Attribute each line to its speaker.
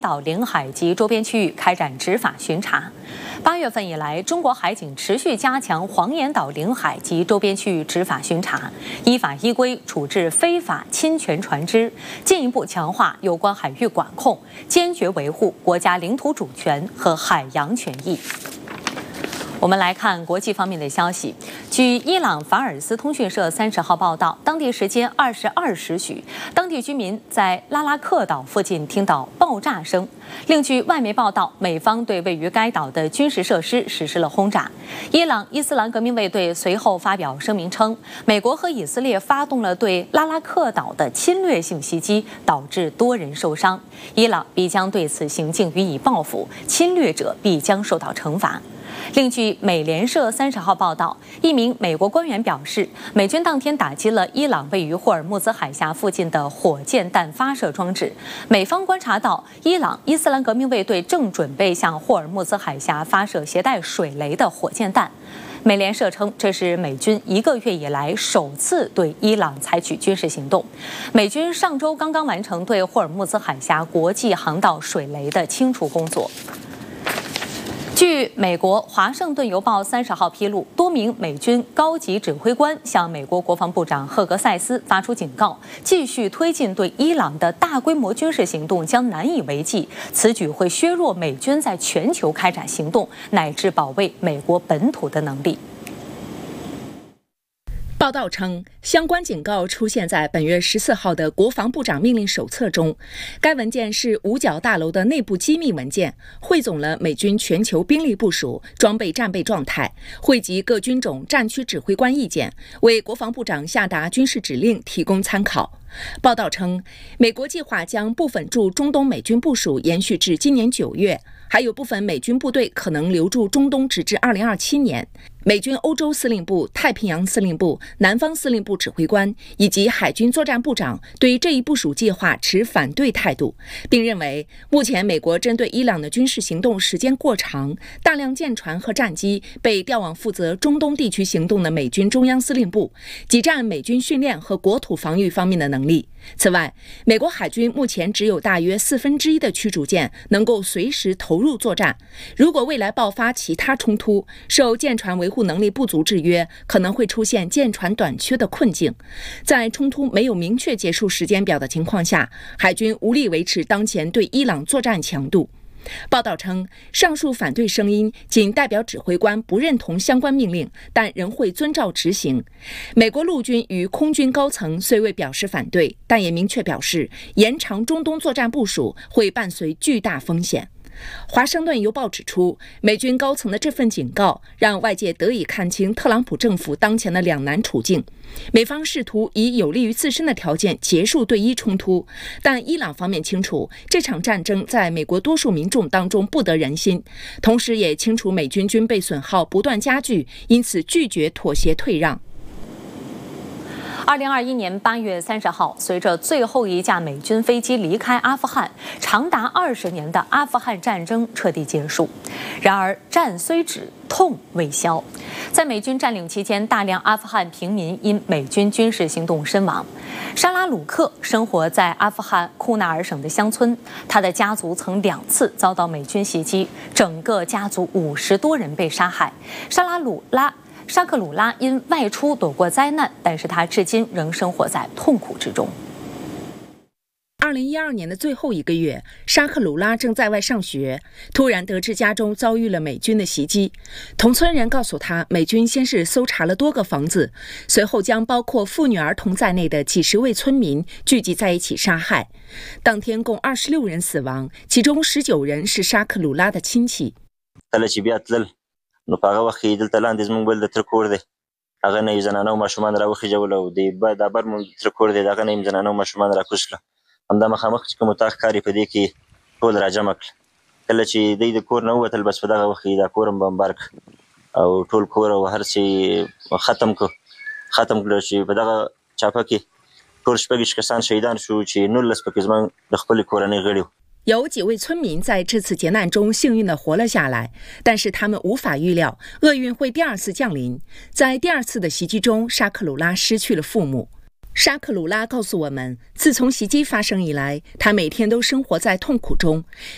Speaker 1: 岛领海及周边区域开展执法巡查。8月份以来，中国海警持续加强黄岩岛领海及周边区域执法巡查，依法依规处置非法侵权船只，进一步强化有关海域管控，坚决维护国家领土主权和海洋权益。我们来看国际方面的消息。据伊朗法尔斯通讯社30号报道，当地时间22时许，当地居民在拉拉克岛附近听到爆炸声。另据外媒报道，美方对位于该岛的军事设施实施了轰炸。伊朗伊斯兰革命卫队随后发表声明称，美国和以色列发动了对拉拉克岛的侵略性袭击，导致多人受伤。伊朗必将对此行径予以报复，侵略者必将受到惩罚。另据美联社30号报道，一名美国官员表示，美军当天打击了伊朗位于霍尔木兹海峡附近的火箭弹发射装置。美方观察到，伊朗伊斯兰革命卫队正准备向霍尔木兹海峡发射携带水雷的火箭弹。美联社称，这是美军1个月以来首次对伊朗采取军事行动。美军上周刚刚完成对霍尔木兹海峡国际航道水雷的清除工作。据美国《华盛顿邮报》30号披露，多名美军高级指挥官向美国国防部长赫格塞斯发出警告，继续推进对伊朗的大规模军事行动将难以为继，此举会削弱美军在全球开展行动乃至保卫美国本土的能力。
Speaker 2: 报道称，相关警告出现在本月14号的国防部长命令手册中。该文件是五角大楼的内部机密文件，汇总了美军全球兵力部署、装备战备状态，汇集各军种战区指挥官意见，为国防部长下达军事指令提供参考。报道称，美国计划将部分驻中东美军部署延续至今年9月，还有部分美军部队可能留驻中东直至2027年。美军欧洲司令部、太平洋司令部、南方司令部指挥官以及海军作战部长对这一部署计划持反对态度，并认为目前美国针对伊朗的军事行动时间过长，大量舰船和战机被调往负责中东地区行动的美军中央司令部，挤占美军训练和国土防御方面的能力。此外，美国海军目前只有大约1/4的驱逐舰能够随时投入作战。如果未来爆发其他冲突，受舰船维护能力不足制约，可能会出现舰船短缺的困境。在冲突没有明确结束时间表的情况下，海军无力维持当前对伊朗作战强度。报道称，上述反对声音仅代表指挥官不认同相关命令，但仍会遵照执行。美国陆军与空军高层虽未表示反对，但也明确表示，延长中东作战部署会伴随巨大风险。华盛顿邮报指出，美军高层的这份警告让外界得以看清特朗普政府当前的两难处境。美方试图以有利于自身的条件结束对伊冲突，但伊朗方面清楚这场战争在美国多数民众当中不得人心，同时也清楚美军军备损耗不断加剧，因此拒绝妥协退让。
Speaker 1: 2021年8月30号，随着最后一架美军飞机离开阿富汗，长达20年的阿富汗战争彻底结束。然而，战虽止，痛未消。在美军占领期间，大量阿富汗平民因美军军事行动身亡。沙拉鲁克生活在阿富汗库纳尔省的乡村，他的家族曾2次遭到美军袭击，整个家族50多人被杀害。沙克鲁拉因外出躲过灾难，但是他至今仍生活在痛苦之中。
Speaker 2: 2012年的最后1个月，沙克鲁拉正在外上学，突然得知家中遭遇了美军的袭击。同村人告诉他，美军先是搜查了多个房子，随后将包括妇女儿童在内的几十位村民聚集在一起杀害。当天共26人死亡，其中19人是沙克鲁拉的亲戚。
Speaker 3: نو په هغه وخت کې دلته لاندې زموږ بل د تره کور دی، هغه نه یې زنانه او ماشومان راوخېژول او دا بر مو تره کور دی، د هغه نه یې زنانه او ماشومان راکوز کړه. همدا مخامخ چې کوم اتاق ښکاري په دې کې ټول راجمع کړل. کله چې دوی د کور نه ووتل، بس په دغه وخت کې دا کور هم بمبار کړ او ټول کور او هر څه ختم کړل چې په دغه چاپه کې ټول 6 کسان شهیدان شو چې 19 پکې زموږ د خپلې کورنۍ غړي وو.
Speaker 2: 有几位村民在这次劫难中幸运地活了下来，但是他们无法预料厄运会第2次降临。在第2次的袭击中，沙克鲁拉失去了父母。沙克鲁拉告诉我们，自从袭击发生以来，他每天都生活在痛苦中。